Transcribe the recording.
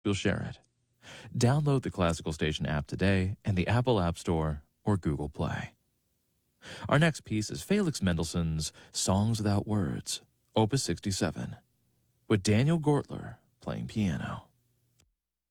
we'll share it. Download the Classical Station app today in the Apple App Store or Google Play. Our next piece is Felix Mendelssohn's Songs Without Words, Opus 67, with Daniel Gortler playing piano.